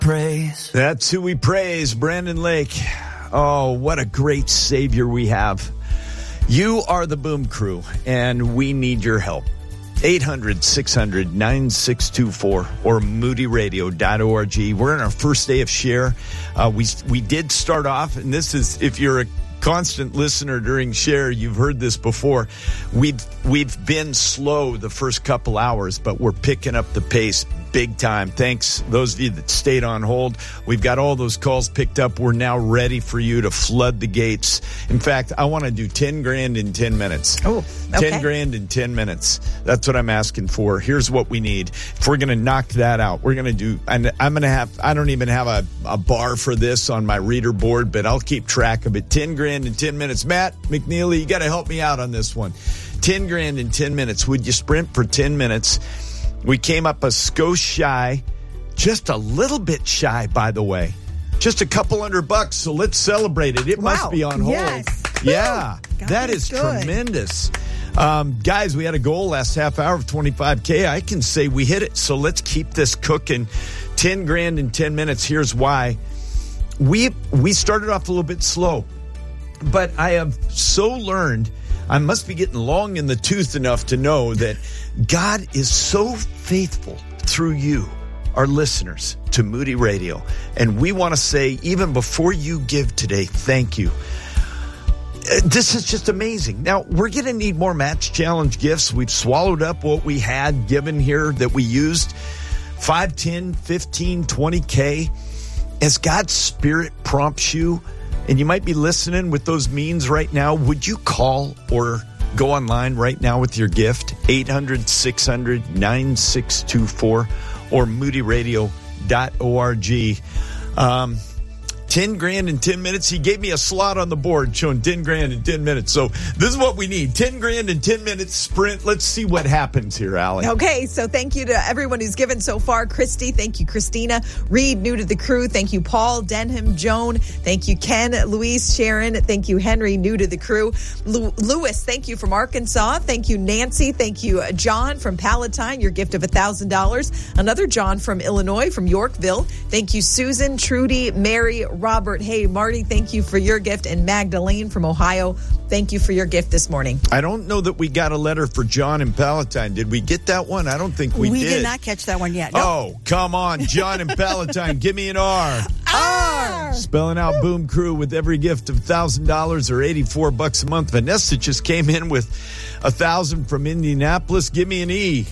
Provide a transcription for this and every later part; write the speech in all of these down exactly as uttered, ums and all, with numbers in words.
Praise. That's who we praise, Brandon Lake. Oh, what a great Savior we have. You are the Boom Crew, and we need your help. eight hundred, six hundred, nine six two four or moody radio dot org. We're in our first day of Share. Uh, we we did start off, and this is, if you're a constant listener during Share, you've heard this before. We've, we've been slow the first couple hours, but we're picking up the pace big time. Thanks, those of you that stayed on hold. We've got all those calls picked up. We're now ready for you to flood the gates. In fact, I want to do ten grand in ten minutes. Oh, okay. ten grand in ten minutes. That's what I'm asking for. Here's what we need. If we're going to knock that out, we're going to do, and I'm going to have, I don't even have a, a bar for this on my reader board, but I'll keep track of it. ten grand in ten minutes. Matt McNeely, you got to help me out on this one. ten grand in ten minutes. Would you sprint for ten minutes? We came up a skosh shy, just a little bit shy, by the way. Just a couple hundred bucks, so let's celebrate it. It Wow. must be on hold. Yes. Yeah, God, that that's is good. tremendous. Um, guys, we had a goal last half hour of twenty-five K. I can say we hit it, so let's keep this cooking. ten grand in ten minutes. Here's why. We, we started off a little bit slow, but I have so learned, I must be getting long in the tooth enough to know that God is so faithful through you, our listeners, to Moody Radio. And we want to say, even before you give today, thank you. Uh, This is just amazing. Now, we're going to need more Match Challenge gifts. We've swallowed up what we had given here that we used. five, ten, fifteen, twenty K. As God's Spirit prompts you, and you might be listening with those means right now, would you call or go online right now with your gift? eight hundred, six hundred, nine six two four or moody radio dot org. Um, ten grand in ten minutes. He gave me a slot on the board showing ten grand in ten minutes. So this is what we need. ten grand in ten minutes sprint. Let's see what happens here, Allie. Okay, so thank you to everyone who's given so far. Christy, thank you, Christina. Reed, new to the crew. Thank you, Paul, Denham, Joan. Thank you, Ken, Louise, Sharon. Thank you, Henry, new to the crew. Lu- Lewis, thank you from Arkansas. Thank you, Nancy. Thank you, John from Palatine, your gift of one thousand dollars. Another John from Illinois, from Yorkville. Thank you, Susan, Trudy, Mary, Robert. Hey, Marty, thank you for your gift. And Magdalene from Ohio, thank you for your gift this morning. I don't know that we got a letter for John in Palatine. Did we get that one? I don't think we, we did. We did not catch that one yet. No. Oh, come on, John in Palatine. Give me an R. R. Spelling out Boom Crew with every gift of one thousand dollars or eighty-four bucks a month. Vanessa just came in with one thousand dollars from Indianapolis. Give me an E.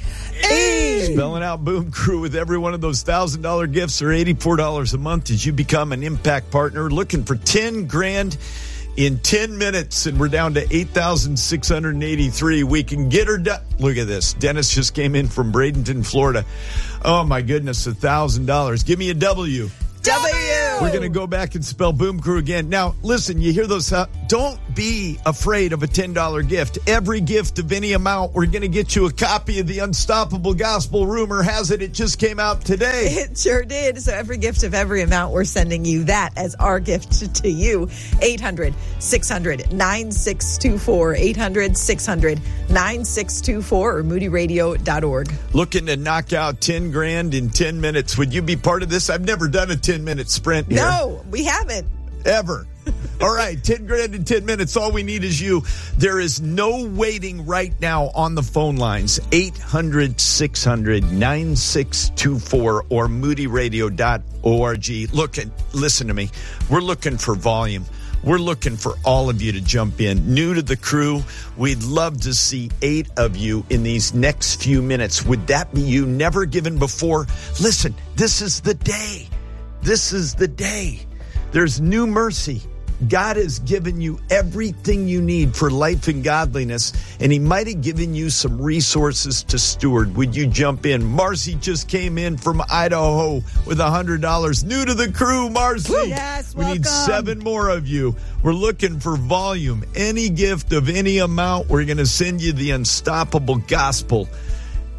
E. Spelling out Boom Crew with every one of those one thousand dollars gifts or eighty-four dollars a month as you become an impact partner. Looking for ten grand in ten minutes, and we're down to eight thousand six hundred eighty-three. We can get her done. Look at this. Dennis just came in from Bradenton, Florida. Oh, my goodness, one thousand dollars. Give me a W. W. We're going to go back and spell Boom Crew again. Now, listen, you hear those? Uh, don't be afraid of a ten dollar gift. Every gift of any amount, we're going to get you a copy of the Unstoppable Gospel. Rumor has it, it just came out today. It sure did. So every gift of every amount, we're sending you that as our gift to you. eight hundred, six hundred, nine six two four. eight hundred, six hundred, nine six two four or moody radio dot org. Looking to knock out ten grand in ten minutes. Would you be part of this? I've never done a ten minute sprint here. No, we haven't. Ever. All right, ten grand in ten minutes. All we need is you. There is no waiting right now on the phone lines. eight hundred, six hundred, nine six two four or moody radio dot org. Look, at, listen to me. We're looking for volume. We're looking for all of you to jump in. New to the crew, we'd love to see eight of you in these next few minutes. Would that be you? Never given before? Listen, this is the day. This is the day. There's new mercy. God has given you everything you need for life and godliness, and he might have given you some resources to steward. Would you jump in? Marcy just came in from Idaho with one hundred dollars. New to the crew, Marcy. Yes, we welcome. need seven more of you. We're looking for volume. Any gift of any amount, we're going to send you the Unstoppable Gospel.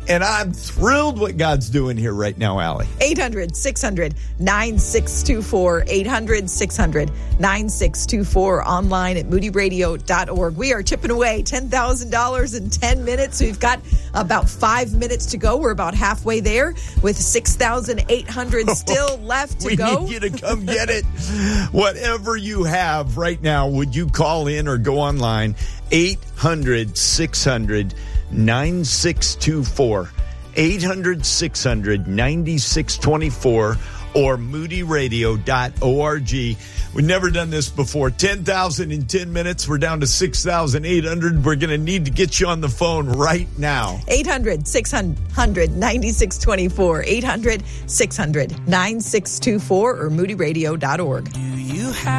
And I'm thrilled what God's doing here right now, Allie. eight hundred, six hundred, nine six two four. eight hundred, six hundred, nine six two four. Online at moody radio dot org. We are chipping away ten thousand dollars in ten minutes. We've got about five minutes to go. We're about halfway there with six thousand eight hundred still left to we go. We need you to come get it. Whatever you have right now, would you call in or go online? eight hundred, six hundred, nine six two four. eight hundred, six hundred, nine six two four or moody radio dot org. We've never done this before. ten thousand in ten minutes. We're down to six thousand eight hundred. We're going to need to get you on the phone right now. eight hundred, six hundred, nine six two four. eight hundred, six hundred, nine six two four or moody radio dot org. Do you have